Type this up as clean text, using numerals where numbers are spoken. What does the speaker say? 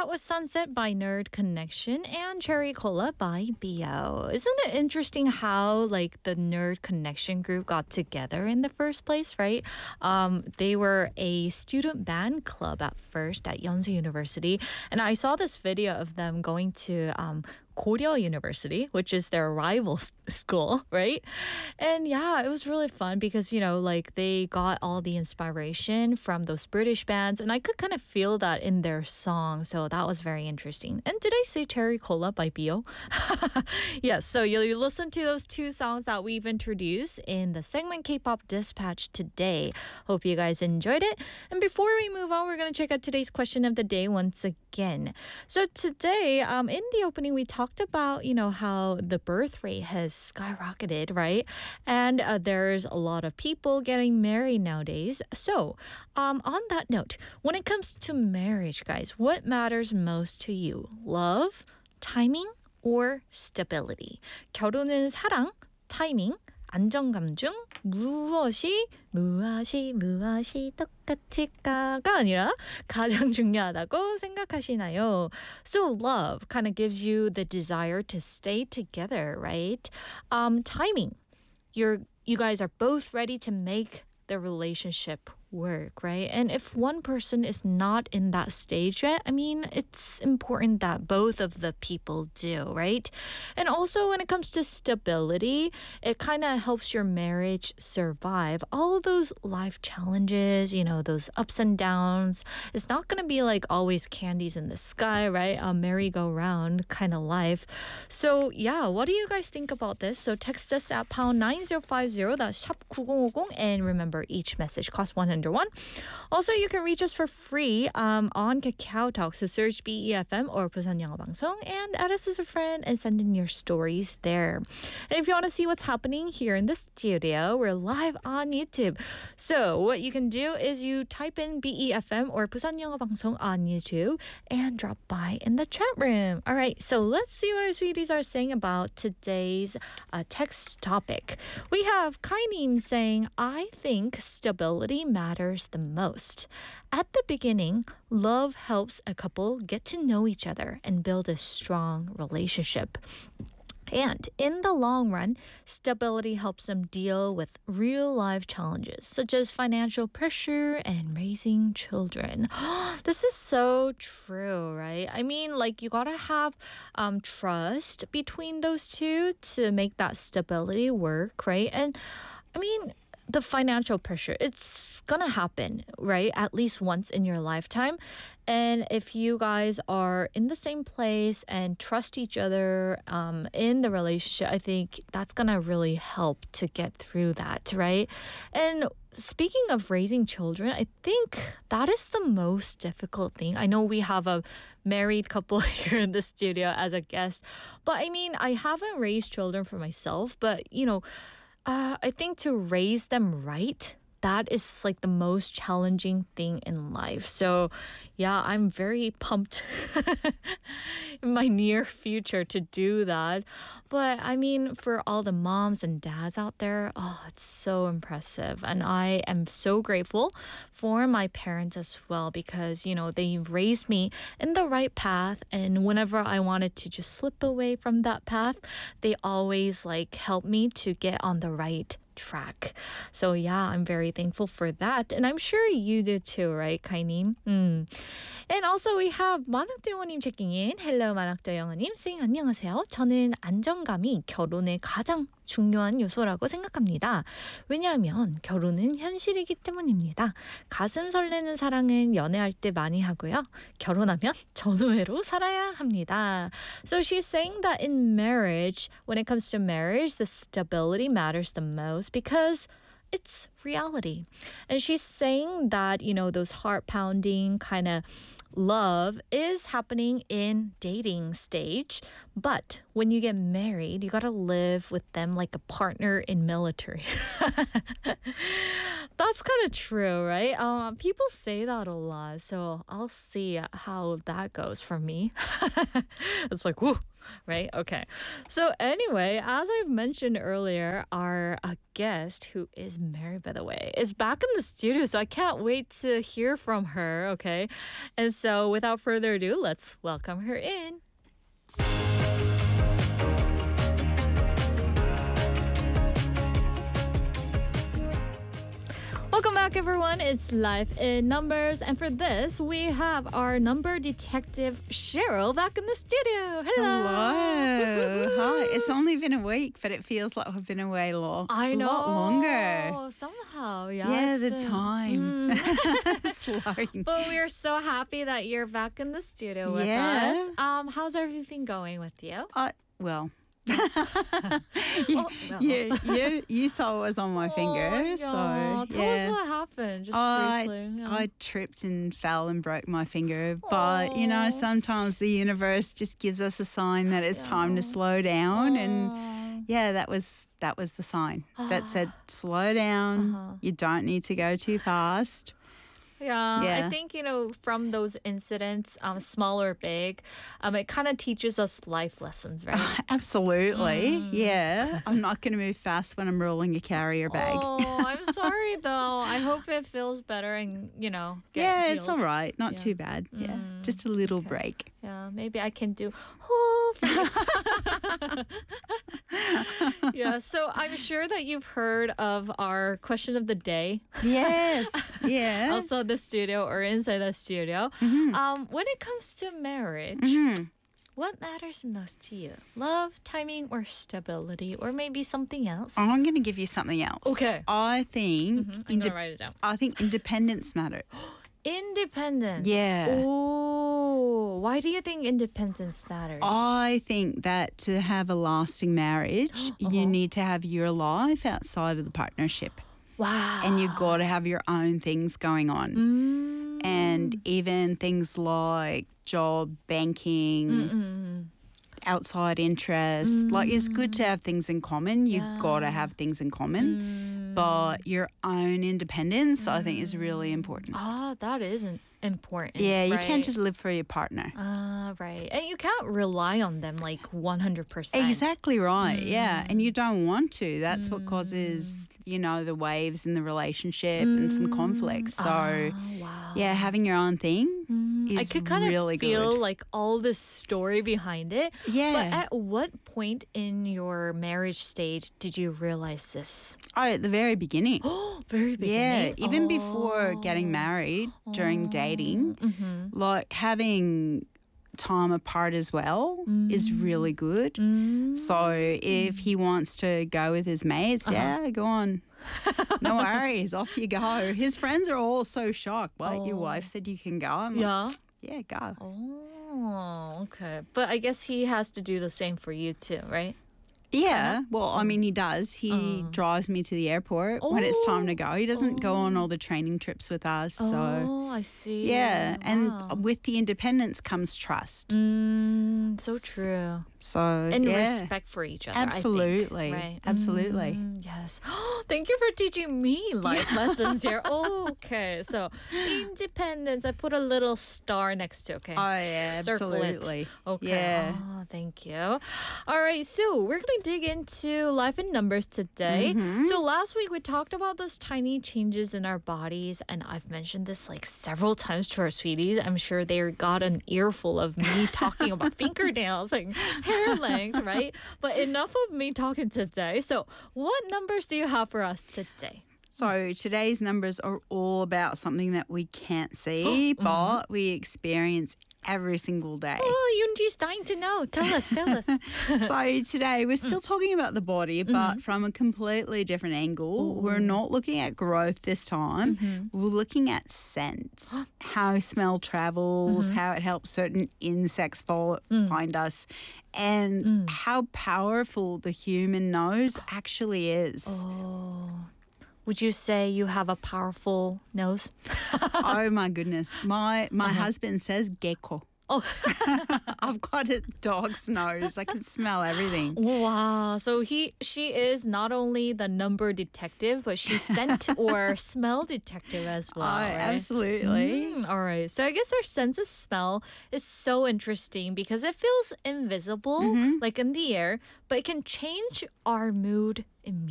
that was Sunset by Nerd Connection and Cherry Cola by BO. Isn't it interesting how like the Nerd Connection group got together in the first place, right? They were a student band club at first at Yonsei University, and I saw this video of them going to Korea University, which is their rival school, right? And yeah, it was really fun because, like they got all the inspiration from those British bands, and I could kind of feel that in their song. So that was very interesting. And did I say Cherry Cola by Bio? Yes, so you listen to those two songs that we've introduced in the segment K-pop Dispatch today. Hope you guys enjoyed it. And before we move on, we're going to check out today's question of the day once again. So today, in the opening, we talked about, how the birth rate has skyrocketed, right? And there's a lot of people getting married nowadays. So, on that note, when it comes to marriage, guys, what matters most to you? Love, timing, or stability? 결혼은 사랑, 타이밍, 안정감 중 무엇이 똑같을까가 아니라 가장 중요하다고 생각하시나요? So love kind of gives you the desire to stay together, right? Timing. You guys are both ready to make the relationship work, right? And if one person is not in that stage yet, it's important that both of the people do, right? And also when it comes to stability, it kind of helps your marriage survive all those life challenges, those ups and downs. It's not going to be like always candies in the sky, right? A merry-go-round kind of life. So yeah, what do you guys think about this? So text us at pound 9050, that's 샵 9050, and remember each message costs 101. Also, you can reach us for free on Kakao Talk. So search BEFM or Busan 영어 방송 and add us as a friend and send in your stories there. And if you want to see what's happening here in the studio, we're live on YouTube. So what you can do is you type in BEFM or Busan 영어 방송 on YouTube and drop by in the chat room. All right, so let's see what our sweeties are saying about today's text topic. We have Kainim saying, I think stability matters the most. At the beginning, love helps a couple get to know each other and build a strong relationship. And in the long run, stability helps them deal with real-life challenges, such as financial pressure and raising children. This is so true, right? You gotta have trust between those two to make that stability work, right? And the financial pressure, it's gonna happen, right? At least once in your lifetime. And if you guys are in the same place and trust each other in the relationship, I think that's gonna really help to get through that, right? And speaking of raising children, I think that is the most difficult thing. I know we have a married couple here in the studio as a guest, but I haven't raised children for myself, but I think to raise them right, that is like the most challenging thing in life. So yeah, I'm very pumped in my near future to do that. But for all the moms and dads out there, it's so impressive. And I am so grateful for my parents as well because, they raised me in the right path. And whenever I wanted to just slip away from that path, they always help me to get on the right track. So yeah, I'm very thankful for that. And I'm sure you do too, right, Kainim? And also we have 만학도영어님 checking in. Hello, 만학도영어님. saying 안녕하세요. 저는 안정감이 결혼의 가장 중요한 요소라고 생각합니다. 왜냐하면 결혼은 현실이기 때문입니다. 가슴 설레는 사랑은 연애할 때 많이 하고요. 결혼하면 전우회로 살아야 합니다. So she's saying that in marriage, when it comes to marriage, the stability matters the most because it's reality. And she's saying that, those heart-pounding kind of love is happening in dating stage, but when you get married, you gotta live with them like a partner in military. That's kind of true, right? People say that a lot, so I'll see how that goes for me. It's like, whoo, right? Okay. So anyway, as I've mentioned earlier, our guest who is married by the way, is back in the studio, so I can't wait to hear from her, okay? And so without further ado, let's welcome her in. Welcome back, everyone. It's Life in Numbers. And for this, we have our number detective, Cheryl, back in the studio. Hello. Hello. Hi. It's only been a week, but it feels like we've been away a lot longer. Somehow, yeah. Yeah, it's the been- time. Slowing. But we're so happy that you're back in the studio with Yeah. us. How's everything going with you? Well. well. You saw what was on my finger. So, Tell us yeah. what happened, just I, briefly. Yeah. I tripped and fell and broke my finger. But, you know, sometimes the universe just gives us a sign that it's time to slow down. And yeah, that was the sign that said, slow down. You don't need to go too fast. Yeah, I think, from those incidents, small or big, it kind of teaches us life lessons, right? Absolutely. Yeah. I'm not going to move fast when I'm rolling a carrier bag. Oh, I'm sorry, though. I hope it feels better and, get Yeah, it's healed. all right. Not too bad. Yeah. Just a little break. Yeah, maybe I can do. Yeah, so I'm sure that you've heard of our question of the day. Yes. Yeah. Outside the studio or inside the studio. When it comes to marriage, what matters most to you? Love, timing, or stability, or maybe something else? I'm going to give you something else. Okay. I think I'm gonna write it down. I think independence matters. Independence. Yeah. Oh, why do you think independence matters? I think that to have a lasting marriage, you need to have your life outside of the partnership. Wow. And you've got to have your own things going on. And even things like job, banking, outside interests. Like, it's good to have things in common. You've got to have things in common. But your own independence, I think, is really important. That isn't important. Yeah, you right? can't just live for your partner. Right. And you can't rely on them like 100%. Exactly right, yeah. And you don't want to. That's what causes, the waves in the relationship and some conflicts. So, wow. yeah, having your own thing I is could kind really of feel good. like all this story behind it. Yeah. But at what point in your marriage stage did you realize this? Oh, at the very beginning. Very Yeah, beginning? even before getting married, during dating, like having time apart as well is really good. So if he wants to go with his mates, yeah, go on. No worries, off you go. His friends are all so shocked. What, your wife said you can go? I'm like, yeah, go. Oh, okay. But I guess he has to do the same for you too, right? Yeah, well, I mean, he does. He drives me to the airport when it's time to go. He doesn't go on all the training trips with us. So, Oh, I see. yeah, Wow. and with the independence comes trust. So true. So, And yeah. respect for each other. Absolutely. I think, right? Absolutely. Yes. Thank you for teaching me life lessons here. Okay. So, independence. I put a little star next to, okay? Oh, yeah, Circle it. absolutely. Okay. Yeah. Oh, thank you. All right. So, we're going to dig into life in numbers today. So, last week we talked about those tiny changes in our bodies. And I've mentioned this like several times to our sweeties. I'm sure they got an earful of me talking about fingernails and hair length, right? But enough of me talking today. So, what numbers do you have for us today? So today's numbers are all about something that we can't see, but we experience every single day. Oh, Yoonji's dying to know. Tell us. So today we're still talking about the body, but from a completely different angle. We're not looking at growth this time. We're looking at scent, how smell travels, how it helps certain insects find us, and how powerful the human nose actually is. Oh. Would you say you have a powerful nose? Oh my goodness. My husband says gecko. Oh. I've got a dog's nose. I can smell everything. Wow. So she is not only the number detective, but she's scent or smell detective as well. Oh, right? absolutely. All right. So I guess our sense of smell is so interesting because it feels invisible, like in the air, but it can change our mood immediately.